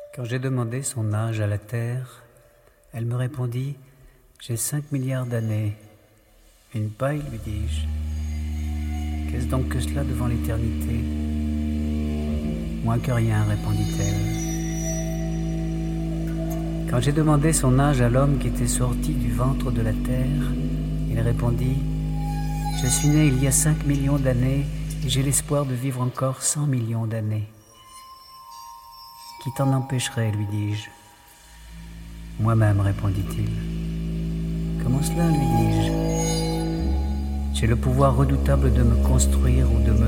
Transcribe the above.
Quand j'ai demandé son âge à la Terre, elle me répondit « J'ai 5 milliards d'années. » « Une paille, lui dis-je. « Qu'est-ce donc que cela devant l'éternité ?»« Moins que rien, répondit-elle. » Quand j'ai demandé son âge à l'homme qui était sorti du ventre de la terre, il répondit « Je suis né il y a 5 millions d'années et j'ai l'espoir de vivre encore 100 millions d'années. »« Qui t'en empêcherait, lui dis-je. »« Moi-même, répondit-il. »« Comment cela, lui dis-je. J'ai le pouvoir redoutable de me construire ou de me